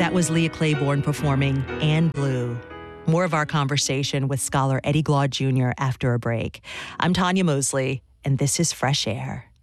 That was Leah Claiborne performing And Blue. More of our conversation with scholar Eddie Glaude Jr. after a break. I'm Tanya Mosley, and this is Fresh Air.